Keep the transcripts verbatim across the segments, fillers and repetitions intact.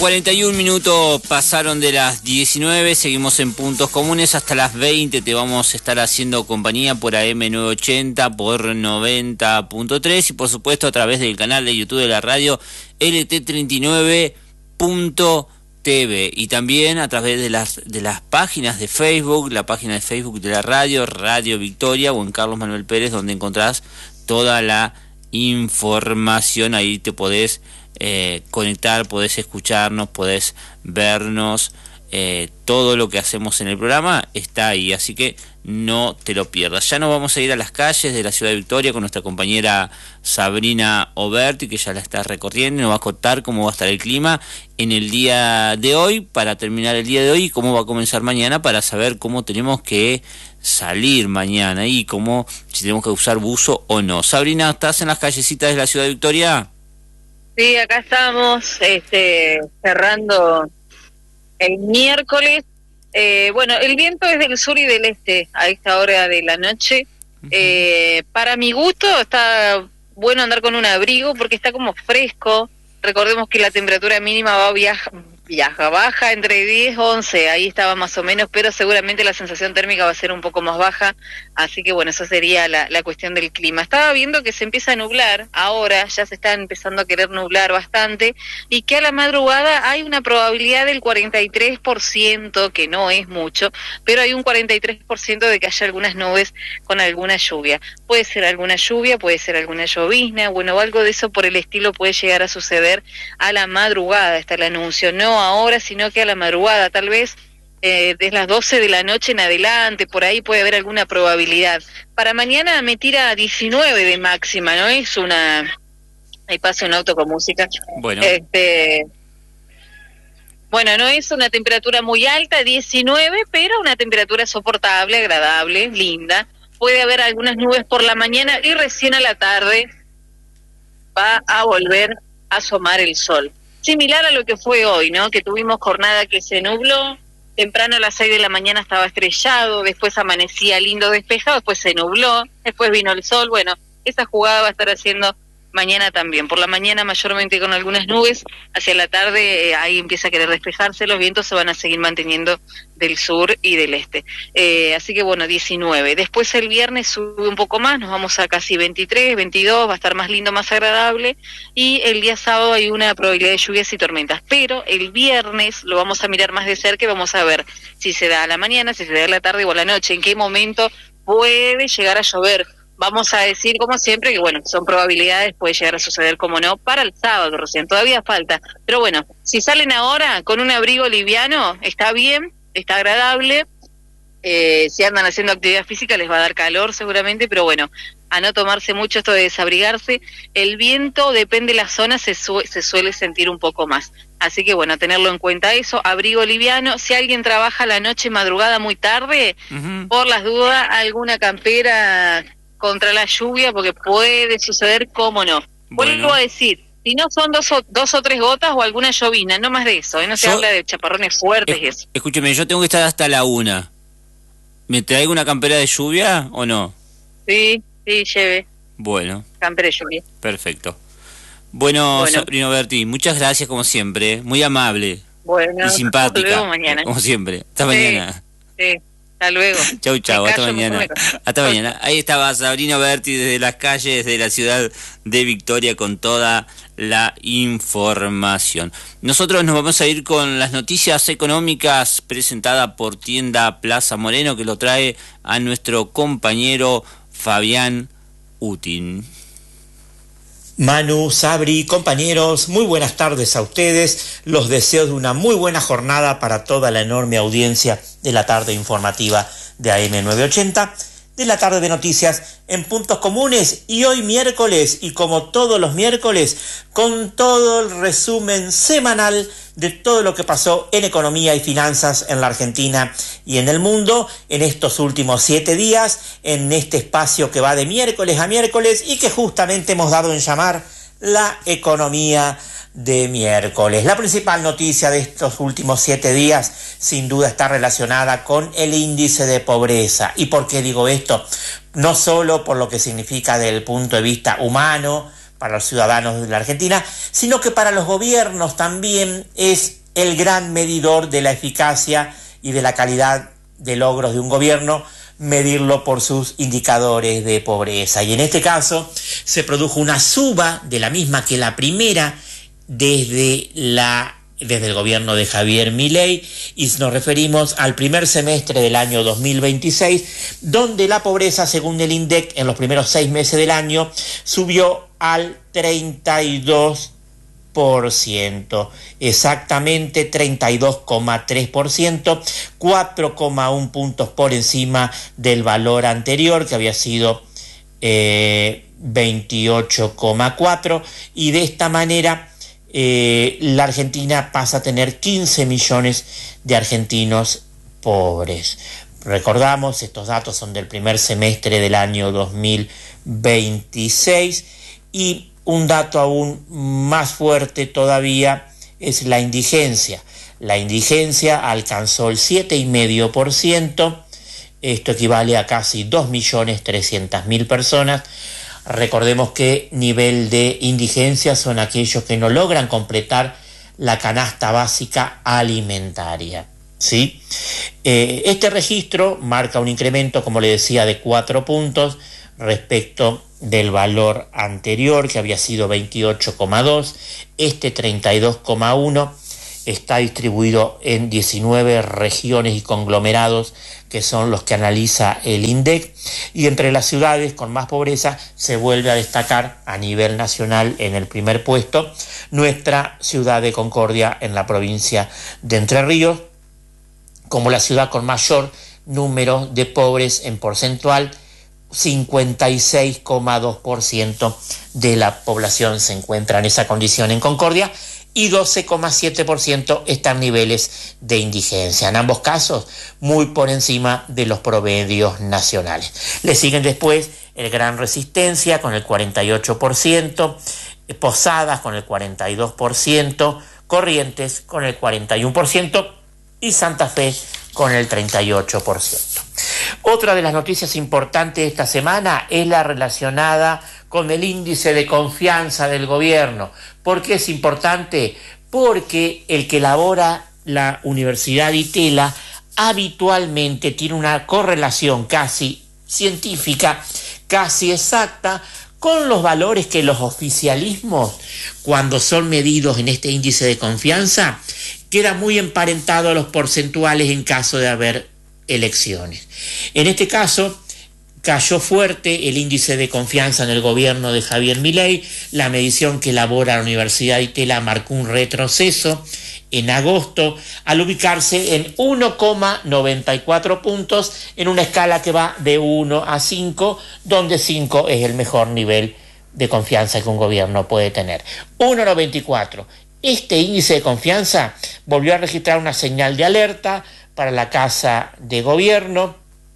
cuarenta y un minutos pasaron de las diecinueve, seguimos en Puntos Comunes hasta las veinte, te vamos a estar haciendo compañía por A M novecientos ochenta, por noventa punto tres y por supuesto a través del canal de YouTube de la radio L T treinta y nueve punto T V y también a través de las, de las páginas de Facebook, la página de Facebook de la radio, Radio Victoria o en Carlos Manuel Pérez, donde encontrás toda la información. Ahí te podés eh, conectar, podés escucharnos, podés vernos, eh, todo lo que hacemos en el programa está ahí, así que no te lo pierdas. Ya nos vamos a ir a las calles de la ciudad de Victoria con nuestra compañera Sabrina Oberti, que ya la está recorriendo y nos va a contar cómo va a estar el clima en el día de hoy, para terminar el día de hoy, y cómo va a comenzar mañana, para saber cómo tenemos que salir mañana y cómo, si tenemos que usar buzo o no. Sabrina, ¿estás en las callecitas de la ciudad de Victoria? Sí, acá estamos este, cerrando el miércoles. Eh, bueno, el viento es del sur y del este a esta hora de la noche. Uh-huh. Eh, para mi gusto está bueno andar con un abrigo porque está como fresco. Recordemos que la temperatura mínima va a viajar, viaja, baja entre diez y once, ahí estaba más o menos, pero seguramente la sensación térmica va a ser un poco más baja, así que bueno, eso sería la, la cuestión del clima. Estaba viendo que se empieza a nublar, ahora ya se está empezando a querer nublar bastante, y que a la madrugada hay una probabilidad del cuarenta y tres por ciento, que no es mucho, pero hay un cuarenta y tres por ciento de que haya algunas nubes con alguna lluvia. Puede ser alguna lluvia, puede ser alguna llovizna, bueno, algo de eso por el estilo puede llegar a suceder a la madrugada, está el anuncio, no ahora, sino que a la madrugada, tal vez eh, desde las doce de la noche en adelante, por ahí puede haber alguna probabilidad. Para mañana me tira diecinueve de máxima, no es una... Ahí pasa un auto con música. Bueno. Este... Bueno, no es una temperatura muy alta, diecinueve, pero una temperatura soportable, agradable, linda. Puede haber algunas nubes por la mañana y recién a la tarde va a volver a asomar el sol. Similar a lo que fue hoy, ¿no? Que tuvimos jornada que se nubló, temprano a las seis de la mañana estaba estrellado, después amanecía lindo despejado, después se nubló, después vino el sol. Bueno, esa jugada va a estar haciendo mañana también. Por la mañana mayormente con algunas nubes, hacia la tarde eh, ahí empieza a querer despejarse, los vientos se van a seguir manteniendo del sur y del este. Eh, así que bueno, diecinueve. Después el viernes sube un poco más, nos vamos a casi veintitrés, veintidós, va a estar más lindo, más agradable, y el día sábado hay una probabilidad de lluvias y tormentas, pero el viernes lo vamos a mirar más de cerca y vamos a ver si se da a la mañana, si se da a la tarde o a la noche, en qué momento puede llegar a llover. Vamos a decir, como siempre, que bueno, son probabilidades, puede llegar a suceder como no, para el sábado recién, todavía falta. Pero bueno, si salen ahora con un abrigo liviano, está bien, está agradable. Eh, si andan haciendo actividad física les va a dar calor seguramente, pero bueno, a no tomarse mucho esto de desabrigarse. El viento, depende de la zona, se, su se suele sentir un poco más. Así que bueno, tenerlo en cuenta eso, abrigo liviano. Si alguien trabaja la noche, madrugada, muy tarde, uh-huh. por las dudas, alguna campera contra la lluvia, porque puede suceder, cómo no. Bueno. Vuelvo a decir, si no son dos o, dos o tres gotas o alguna llovina, no más de eso, ¿eh? No se yo, habla de chaparrones fuertes es, y eso. Escúcheme, yo tengo que estar hasta la una. ¿Me traigo una campera de lluvia o no? Sí, sí, lleve. Bueno. Campera de lluvia. Perfecto. Bueno, bueno. Sabrina Oberti, muchas gracias como siempre, muy amable. Bueno, y simpática. Hasta luego mañana. Como siempre. Hasta sí, mañana. Sí. Hasta luego. Chau, chau, hasta mañana. Hasta mañana. Ahí estaba Sabrina Oberti desde las calles de la ciudad de Victoria con toda la información. Nosotros nos vamos a ir con las noticias económicas presentadas por Tienda Plaza Moreno, que lo trae a nuestro compañero Fabián Utin. Manu, Sabri, compañeros, muy buenas tardes a ustedes. Los deseo de una muy buena jornada para toda la enorme audiencia de la tarde informativa de A M novecientos ochenta, de la tarde de noticias en Puntos Comunes, y hoy miércoles, y como todos los miércoles, con todo el resumen semanal de todo lo que pasó en economía y finanzas en la Argentina y en el mundo en estos últimos siete días, en este espacio que va de miércoles a miércoles y que justamente hemos dado en llamar la economía de miércoles. La principal noticia de estos últimos siete días sin duda está relacionada con el índice de pobreza. ¿Y por qué digo esto? No solo por lo que significa desde el punto de vista humano, para los ciudadanos de la Argentina, sino que para los gobiernos también es el gran medidor de la eficacia y de la calidad de logros de un gobierno, medirlo por sus indicadores de pobreza. Y en este caso se produjo una suba de la misma que la primera desde la desde el gobierno de Javier Milei, y nos referimos al primer semestre del año dos mil veintiséis, donde la pobreza, según el INDEC, en los primeros seis meses del año subió al treinta y dos por ciento, exactamente treinta y dos coma tres por ciento, cuatro coma uno puntos por encima del valor anterior, que había sido eh, veintiocho coma cuatro, y de esta manera Eh, la Argentina pasa a tener quince millones de argentinos pobres. Recordamos, estos datos son del primer semestre del año dos mil veintiséis, y un dato aún más fuerte todavía es la indigencia. La indigencia alcanzó el siete coma cinco por ciento, esto equivale a casi dos millones trescientas mil personas. Recordemos que nivel de indigencia son aquellos que no logran completar la canasta básica alimentaria, ¿sí? Eh, este registro marca un incremento, como le decía, de cuatro puntos respecto del valor anterior, que había sido veintiocho coma dos. Este treinta y dos coma uno está distribuido en diecinueve regiones y conglomerados, que son los que analiza el INDEC, y entre las ciudades con más pobreza se vuelve a destacar a nivel nacional en el primer puesto nuestra ciudad de Concordia, en la provincia de Entre Ríos, como la ciudad con mayor número de pobres en porcentual. Cincuenta y seis coma dos por ciento de la población se encuentra en esa condición en Concordia, y doce coma siete por ciento están en niveles de indigencia. En ambos casos, muy por encima de los promedios nacionales. Le siguen después el Gran Resistencia con el cuarenta y ocho por ciento, Posadas con el cuarenta y dos por ciento, Corrientes con el cuarenta y uno por ciento y Santa Fe con el treinta y ocho por ciento. Otra de las noticias importantes de esta semana es la relacionada con el índice de confianza del gobierno. ¿Por qué es importante? Porque el que elabora la Universidad de Itela habitualmente tiene una correlación casi científica, casi exacta, con los valores que los oficialismos, cuando son medidos en este índice de confianza, queda muy emparentado a los porcentuales en caso de haber elecciones. En este caso, cayó fuerte el índice de confianza en el gobierno de Javier Milei. La medición que elabora la Universidad de Itela marcó un retroceso en agosto al ubicarse en uno coma noventa y cuatro puntos en una escala que va de uno a cinco, donde cinco es el mejor nivel de confianza que un gobierno puede tener. uno coma noventa y cuatro. Este índice de confianza volvió a registrar una señal de alerta para la Casa de Gobierno.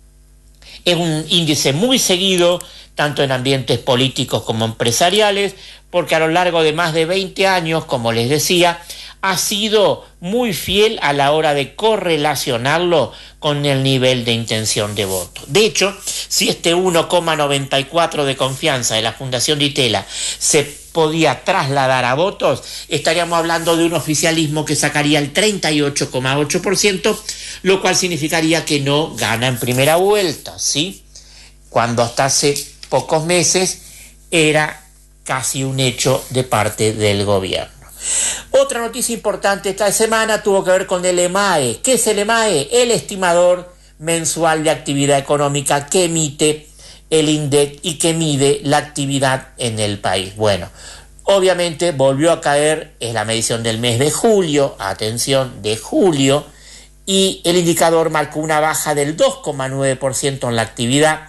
Es un índice muy seguido, tanto en ambientes políticos como empresariales, porque a lo largo de más de veinte años, como les decía, ha sido muy fiel a la hora de correlacionarlo con el nivel de intención de voto. De hecho, si este uno coma noventa y cuatro de confianza de la Fundación de Itela se podía trasladar a votos, estaríamos hablando de un oficialismo que sacaría el treinta y ocho coma ocho por ciento, lo cual significaría que no gana en primera vuelta, ¿sí? Cuando hasta hace pocos meses era casi un hecho de parte del gobierno. Otra noticia importante esta semana tuvo que ver con el EMAE. ¿Qué es el EMAE? El estimador mensual de actividad económica que emite el INDEC y que mide la actividad en el país. Bueno, obviamente volvió a caer, es la medición del mes de julio, atención, de julio, y el indicador marcó una baja del dos coma nueve por ciento en la actividad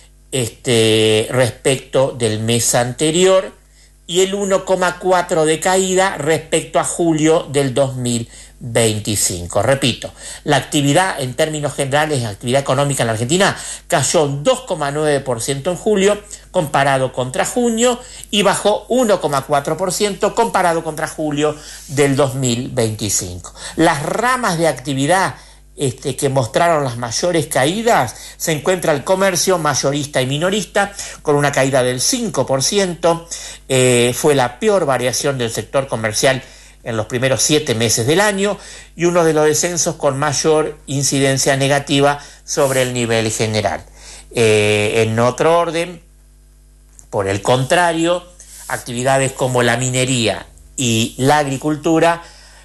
este, respecto del mes anterior, y el uno coma cuatro por ciento de caída respecto a julio del dos mil veinticinco. Repito, la actividad en términos generales, la actividad económica en la Argentina cayó dos coma nueve por ciento en julio comparado contra junio y bajó uno coma cuatro por ciento comparado contra julio del dos mil veinticinco. Las ramas de actividad este, que mostraron las mayores caídas, se encuentra el comercio mayorista y minorista, con una caída del cinco por ciento. Eh, fue la peor variación del sector comercial en los primeros siete meses del año, y uno de los descensos con mayor incidencia negativa sobre el nivel general. Eh, en otro orden, por el contrario, actividades como la minería y la agricultura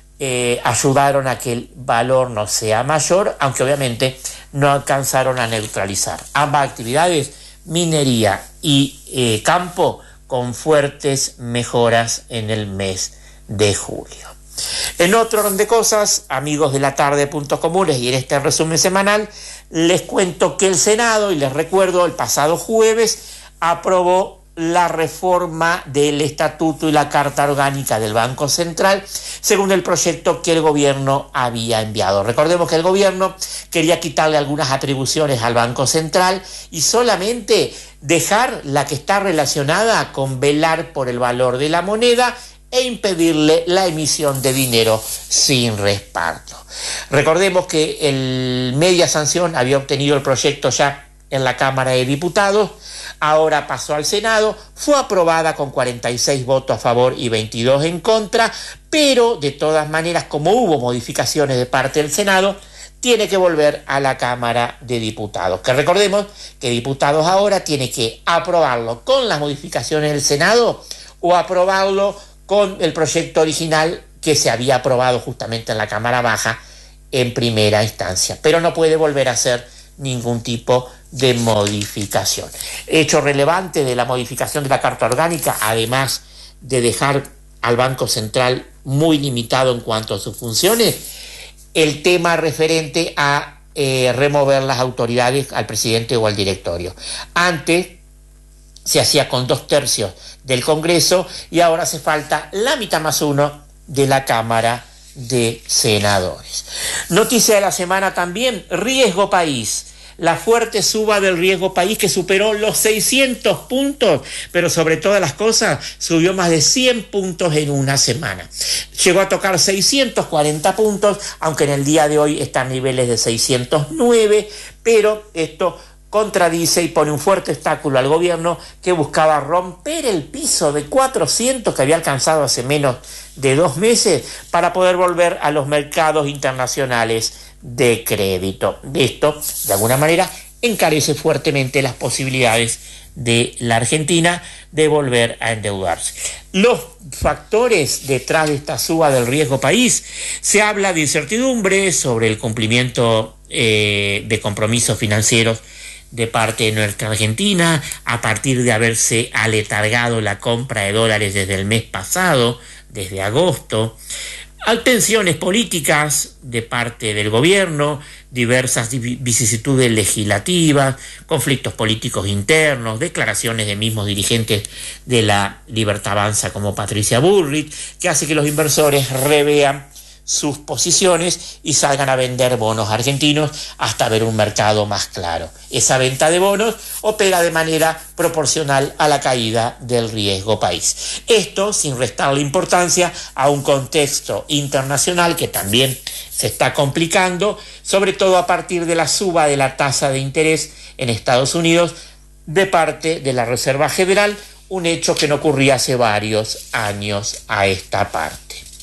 eh, ayudaron a que el valor no sea mayor, aunque obviamente no alcanzaron a neutralizar. Ambas actividades, minería y eh, campo, con fuertes mejoras en el mes de julio. En otro orden de cosas, amigos de la tarde de Puntos Comunes, y en este resumen semanal, les cuento que el Senado, y les recuerdo, el pasado jueves aprobó la reforma del estatuto y la carta orgánica del Banco Central, según el proyecto que el gobierno había enviado. Recordemos que el gobierno quería quitarle algunas atribuciones al Banco Central y solamente dejar la que está relacionada con velar por el valor de la moneda e impedirle la emisión de dinero sin respaldo. Recordemos que el media sanción había obtenido el proyecto ya en la Cámara de Diputados, ahora pasó al Senado, fue aprobada con cuarenta y seis votos a favor y veintidós en contra, pero de todas maneras, como hubo modificaciones de parte del Senado, tiene que volver a la Cámara de Diputados, que recordemos que Diputados ahora tiene que aprobarlo con las modificaciones del Senado o aprobarlo con el proyecto original que se había aprobado justamente en la Cámara Baja en primera instancia, pero no puede volver a hacer ningún tipo de modificación. Hecho relevante de la modificación de la Carta Orgánica, además de dejar al Banco Central muy limitado en cuanto a sus funciones, el tema referente a eh, remover las autoridades al presidente o al directorio. Antes se hacía con dos tercios del Congreso y ahora hace falta la mitad más uno de la Cámara de Senadores. Noticia de la semana también, riesgo país. La fuerte suba del riesgo país que superó los seiscientos puntos, pero sobre todas las cosas subió más de cien puntos en una semana. Llegó a tocar seiscientos cuarenta puntos, aunque en el día de hoy está a niveles de seiscientos nueve, pero esto contradice y pone un fuerte obstáculo al gobierno, que buscaba romper el piso de cuatrocientos que había alcanzado hace menos de dos meses para poder volver a los mercados internacionales de crédito. Esto, de alguna manera, encarece fuertemente las posibilidades de la Argentina de volver a endeudarse. Los factores detrás de esta suba del riesgo país: se habla de incertidumbre sobre el cumplimiento eh, de compromisos financieros de parte de nuestra Argentina, a partir de haberse aletargado la compra de dólares desde el mes pasado, desde agosto. Hay tensiones políticas de parte del gobierno, diversas vicisitudes legislativas, conflictos políticos internos, declaraciones de mismos dirigentes de la Libertad Avanza como Patricia Bullrich, que hace que los inversores revean sus posiciones y salgan a vender bonos argentinos hasta ver un mercado más claro. Esa venta de bonos opera de manera proporcional a la caída del riesgo país. Esto sin restarle importancia a un contexto internacional que también se está complicando, sobre todo a partir de la suba de la tasa de interés en Estados Unidos de parte de la Reserva Federal, un hecho que no ocurría hace varios años a esta parte.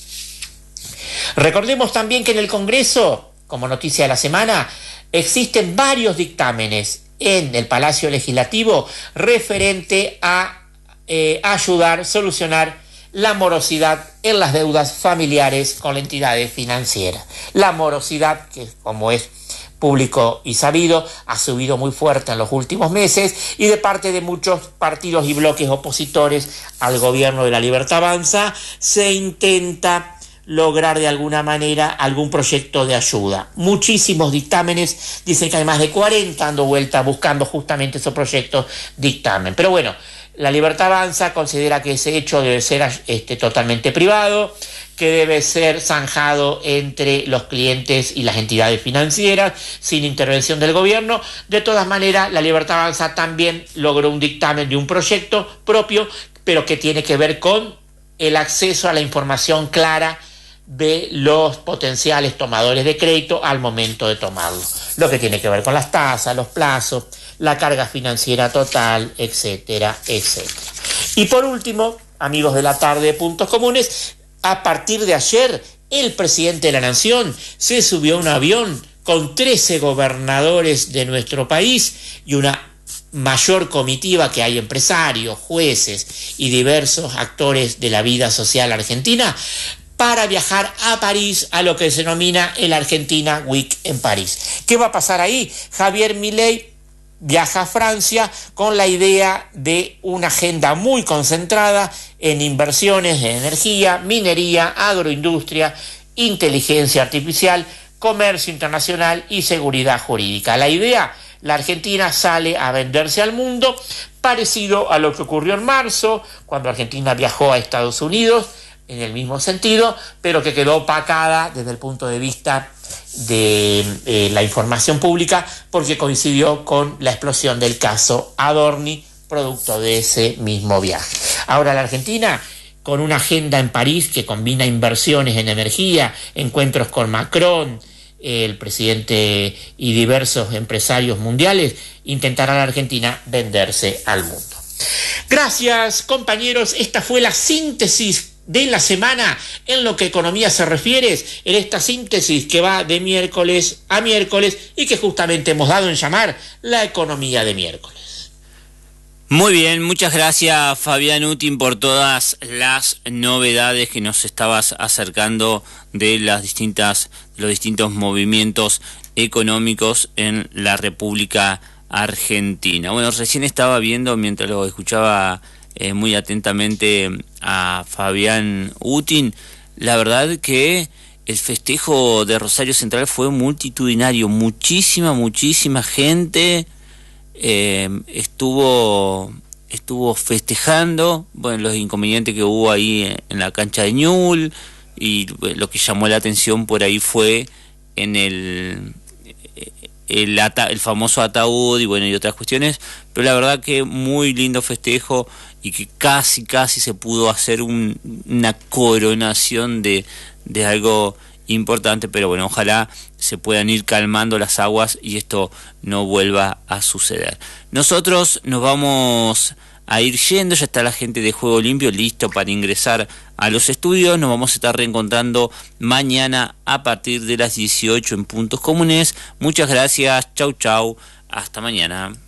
Recordemos también que en el Congreso, como noticia de la semana, existen varios dictámenes en el Palacio Legislativo referente a eh, ayudar a solucionar la morosidad en las deudas familiares con entidades financieras. La morosidad, que como es público y sabido, ha subido muy fuerte en los últimos meses, y de parte de muchos partidos y bloques opositores al gobierno de la Libertad Avanza se intenta lograr de alguna manera algún proyecto de ayuda. Muchísimos dictámenes, dicen que hay más de cuarenta dando vuelta buscando justamente esos proyectos dictamen. Pero bueno, la Libertad Avanza considera que ese hecho debe ser este, totalmente privado, que debe ser zanjado entre los clientes y las entidades financieras, sin intervención del gobierno. De todas maneras, la Libertad Avanza también logró un dictamen de un proyecto propio, pero que tiene que ver con el acceso a la información clara de los potenciales tomadores de crédito al momento de tomarlo. Lo que tiene que ver con las tasas, los plazos, la carga financiera total, etcétera, etcétera. Y por último, amigos de la tarde de Puntos Comunes, a partir de ayer, el presidente de la Nación se subió a un avión con trece gobernadores de nuestro país y una mayor comitiva que hay empresarios, jueces y diversos actores de la vida social argentina para viajar a París, a lo que se denomina el Argentina Week en París. ¿Qué va a pasar ahí? Javier Milei viaja a Francia con la idea de una agenda muy concentrada en inversiones en energía, minería, agroindustria, inteligencia artificial, comercio internacional y seguridad jurídica. La idea, la Argentina sale a venderse al mundo, parecido a lo que ocurrió en marzo, cuando Argentina viajó a Estados Unidos, en el mismo sentido, pero que quedó opacada desde el punto de vista de eh, la información pública, porque coincidió con la explosión del caso Adorni, producto de ese mismo viaje. Ahora la Argentina, con una agenda en París que combina inversiones en energía, encuentros con Macron, el presidente y diversos empresarios mundiales, intentará la Argentina venderse al mundo. Gracias, compañeros. Esta fue la síntesis de la semana en lo que a economía se refiere, en esta síntesis que va de miércoles a miércoles y que justamente hemos dado en llamar la economía de miércoles. Muy bien, muchas gracias Fabián Utin por todas las novedades que nos estabas acercando de las distintas, los distintos movimientos económicos en la República Argentina. Bueno, recién estaba viendo, mientras lo escuchaba eh, muy atentamente a Fabián Utin, la verdad que el festejo de Rosario Central fue multitudinario, muchísima, muchísima gente eh, estuvo estuvo festejando, bueno, los inconvenientes que hubo ahí en la cancha de Ñul, y bueno, lo que llamó la atención por ahí fue en el el, ata, el famoso ataúd y bueno, y otras cuestiones, pero la verdad que muy lindo festejo y que casi casi se pudo hacer un, una coronación de, de algo importante, pero bueno, ojalá se puedan ir calmando las aguas y esto no vuelva a suceder. Nosotros nos vamos a ir yendo, ya está la gente de Juego Limpio listo para ingresar a los estudios. Nos vamos a estar reencontrando mañana a partir de las dieciocho en Puntos Comunes. Muchas gracias, chau chau, hasta mañana.